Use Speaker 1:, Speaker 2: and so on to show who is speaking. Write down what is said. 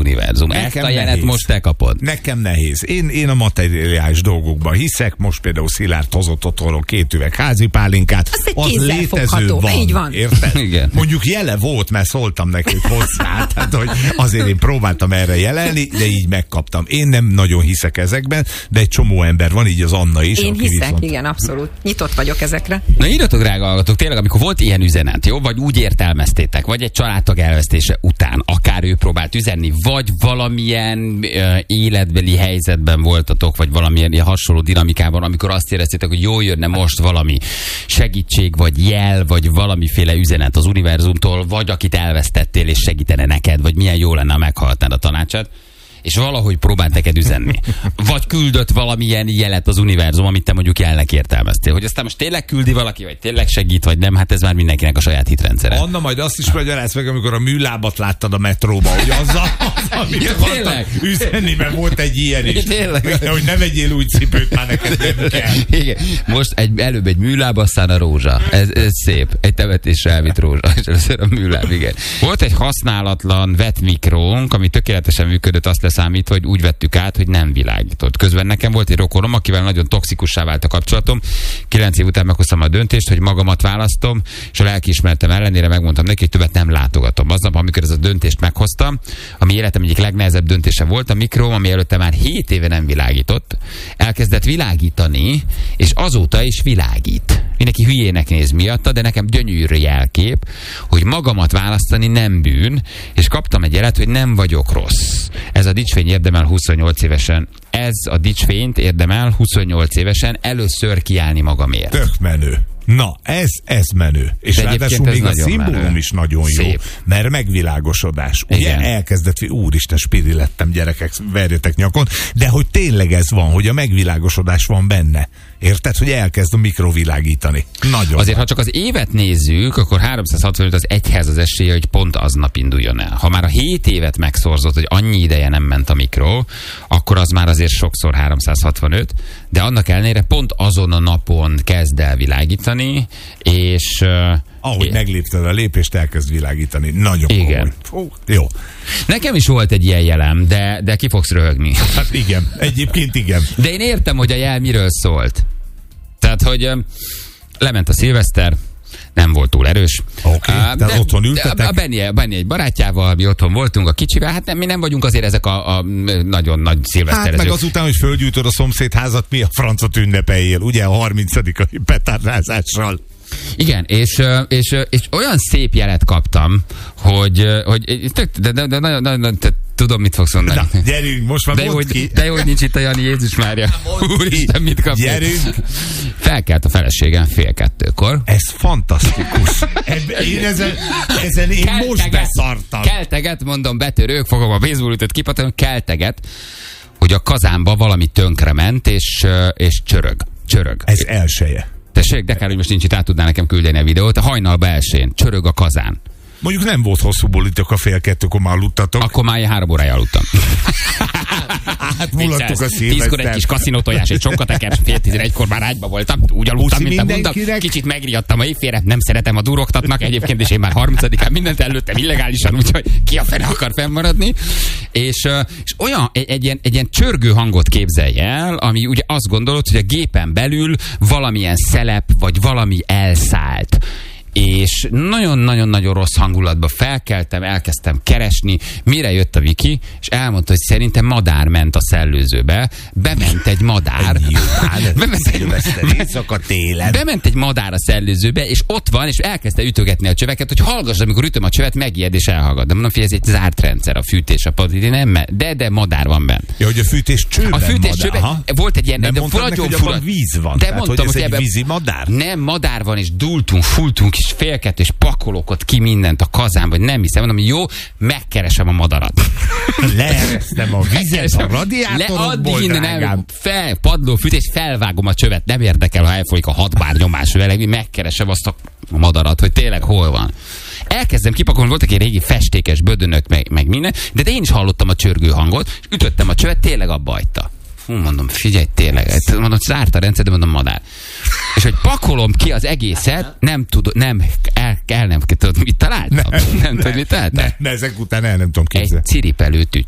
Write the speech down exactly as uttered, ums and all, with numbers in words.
Speaker 1: univerzum.
Speaker 2: Nekem
Speaker 1: Ezt a jelet
Speaker 2: nehéz.
Speaker 1: most te kapod.
Speaker 2: Nekem nehéz. Én, én a materiális dolgokban hiszek, most például Szilárd hozott otthonról két üveg házi pálinkát.
Speaker 3: Az egy
Speaker 2: az létező
Speaker 3: kézzelfogható.
Speaker 2: van.
Speaker 3: Így van.
Speaker 2: Érted?
Speaker 1: Igen.
Speaker 2: Mondjuk jele volt, mert szóltam nekik hozzá. Tehát, hogy azért én próbáltam erre jelelni, de így megkaptam. Én nem nagyon hiszek ezekben, de egy csomó ember van, így az Anna is.
Speaker 3: Én
Speaker 2: aki
Speaker 3: hiszek,
Speaker 2: viszont...
Speaker 3: igen, abszolút. Nyitott vagyok ezekre.
Speaker 1: Na írjatok, drága hallgatók, tényleg, amikor volt ilyen üzenet, jó? Vagy úgy értelmeztétek, vagy egy családtag elvesztése után, akár ő próbált üzenni, vagy valamilyen ö, életbeli helyzetben voltatok, vagy valamilyen ilyen hasonló dinamikában, amikor azt éreztétek, hogy jól jönne most valami segítség, vagy jel, vagy valamiféle üzenet az univerzumtól, vagy akit elvesztettél, és segítene neked, vagy milyen jó lenne, ha meghallgatnád a tanácsát, és valahogy próbált neked üzenni. Vagy küldött valamilyen jelet az univerzum, amit te mondjuk jelnek értelmeztél. Hogy aztán most tényleg küldi valaki, vagy tényleg segít, vagy nem, hát ez már mindenkinek a saját hitrendszere.
Speaker 2: Anna, majd azt is magyarázd meg, amikor a műlábat láttad a metróba, hogy azzal, az, amit
Speaker 1: Ja,
Speaker 2: akartam
Speaker 1: tényleg?
Speaker 2: üzenni, mert volt egy ilyen is.
Speaker 1: Tényleg?
Speaker 2: Hogy ne vegyél úgy cipőt, már neked nem kell.
Speaker 1: Igen. Most egy, előbb egy műláb, aztán a rózsa. Ez, ez szép. Egy temetésre elvitt rózsa. És először a műláb, igen. Volt egy használatlan vetmikrónk, ami tökéletesen működött, azt leszámítva, hogy úgy vettük át, hogy nem világított. Közben nekem volt egy rokonom, akivel nagyon toxikussá vált a kapcsolatom. Kilenc év után meghoztam a döntést, hogy magamat választom, és a lelkiismeretem ellenére megmondtam neki, hogy többet nem látogatom. Aznap, amikor ez a döntést meghoztam, ami életem egyik legnehezebb döntése volt, a mikróm, ami előtte már hét éve nem világított, elkezdett világítani, és azóta is világít. Mindenki hülyének néz miatta, de nekem gyönyörű jelkép, hogy magamat választani nem bűn, és kaptam egy jelet, hogy nem vagyok rossz. Ez a dicsfény érdemel huszonnyolc évesen. Ez a dicsfényt érdemel huszonnyolc évesen először kiállni magamért.
Speaker 2: Tök menő. Na, ez, ez menő. És
Speaker 1: de
Speaker 2: ráadásul még a szimbólum menő. Is nagyon jó,
Speaker 1: szép.
Speaker 2: Mert megvilágosodás. Ugye
Speaker 1: Igen.
Speaker 2: elkezdett, úristen, spiri lettem, gyerekek, verjetek nyakon, de hogy tényleg ez van, hogy a megvilágosodás van benne. Érted, hogy elkezd a mikrovilágítani. Nagyon.
Speaker 1: Azért, ha csak az évet nézzük, akkor háromszázhatvanöt az egyhez az esélye, hogy pont aznap induljon el. Ha már a hét évet megszorzott, hogy annyi ideje nem ment a mikro, akkor az már azért sokszor háromszázhatvanöt, de annak ellenére pont azon a napon kezd el világítani, és...
Speaker 2: Ahogy é- meglépted a lépést, elkezd világítani. Nagyon
Speaker 1: igen.
Speaker 2: Fú, jó.
Speaker 1: Nekem is volt egy ilyen jelem, de, de ki fogsz röhögni.
Speaker 2: Hát igen, egyébként igen.
Speaker 1: De én értem, hogy a jel miről szólt. Tehát, hogy um, lement a szilveszter, nem volt túl erős.
Speaker 2: Oké, okay, uh, de otthon ültetek?
Speaker 1: A Benni, a Benni egy barátjával, mi otthon voltunk a kicsivel, hát nem, mi nem vagyunk azért ezek a, a nagyon nagy szilveszterezők.
Speaker 2: Hát meg azután, hogy földgyújtod a szomszédházat, mi a francot ünnepeljél, ugye a harmincadika petárdázással.
Speaker 1: Igen, és, és, és olyan szép jelet kaptam, hogy, hogy de, de, de nagyon, nagyon, de, tudom, mit fogsz mondani.
Speaker 2: Na, gyerünk, most már
Speaker 1: de
Speaker 2: mondd
Speaker 1: hogy,
Speaker 2: ki.
Speaker 1: De jó, hogy nincs itt a Jani, Jézus Mária. Úristen, mit kapsz?
Speaker 2: Gyerünk.
Speaker 1: Felkelt a feleségem fél kettőkor.
Speaker 2: Ez fantasztikus. Ebbe, én ezen, ezen én kelteget, most beszartam.
Speaker 1: Kelteget, mondom, betörők, fogom a baseballütőt kipatalni, kelteget, hogy a kazánba valami tönkrement, és, és csörög. Csörög.
Speaker 2: Ez elseje.
Speaker 1: Tessék, de kell, hogy most nincs itt, át tudná nekem küldeni a videót. A hajnalba elsőn csörög a kazán.
Speaker 2: Mondjuk nem volt hosszú bulitok a fél kettőkor már aludtatok.
Speaker 1: Akkor már három órája aludtam.
Speaker 2: Hát mulattuk a szilveszter.
Speaker 1: Tízkor egy kis kaszinótojás, egy csonkateker, fél tizenegykor már ágyba voltam. Úgy aludtam, mint a mondtam. Kicsit megriadtam a éjfélre, nem szeretem, a durogtatnak egyébként, és én már harmincadikán mindent előttem illegálisan, úgyhogy ki a fene akar fennmaradni. És, és olyan, egy, egy, ilyen, egy ilyen csörgő hangot képzelj el, ami ugye azt gondolod, hogy a gépen belül valamilyen szelep, vagy valami elszállt. És nagyon-nagyon-nagyon rossz hangulatba felkeltem, elkezdtem keresni, mire jött a Viki, és elmondta, hogy szerintem madár ment a szellőzőbe, bement egy madár. bement, egy, bement egy madár a szellőzőbe, és ott van, és elkezdte ütögetni a csöveket, hogy hallgass, amikor ütöm a csövet, megijed és elhallgat. De mondom, hogy ez egy zárt rendszer, a fűtés, a padidi, nem, de, de madár van benne.
Speaker 2: Ja, hogy a fűtés csőben
Speaker 1: A fűtés csőben volt egy ilyen,
Speaker 2: nem
Speaker 1: de
Speaker 2: mondtad neki, hogy abban víz van.
Speaker 1: De
Speaker 2: tehát,
Speaker 1: mondtam,
Speaker 2: hogy ez
Speaker 1: hogy
Speaker 2: egy vízi madár?
Speaker 1: Nem, madár van, és dultunk, fultunk, és félket, és pakolok ott ki mindent a kazánba, hogy nem hiszem, mondom, jó, megkeresem a madarat.
Speaker 2: Leeresztem a vizet a radiátorokból,
Speaker 1: le, nem, fel, padló, fűtés, felvágom a csövet, nem érdekel, ha elfolyik a hat bár nyomás vele, megkeresem azt a madarat, hogy tényleg hol van. Elkezdem kipakolni, voltak egy régi festékes bödönök, meg, meg minden, de, de én is hallottam a csörgő hangot, és ütöttem a csövet, tényleg abba hagyta. Hú, mondom, figyelj, tényleg, mondom, zárt a rendszer, de mondom, madár. És hogy pakolom ki az egészet, nem tudom, nem, el, el nem tudod, mit találtam?
Speaker 2: Ne,
Speaker 1: nem
Speaker 2: ne,
Speaker 1: tudod, mit találtam?
Speaker 2: Ne, ne, ezek után el nem tudom képzelni.
Speaker 1: Egy ciripelő tücs.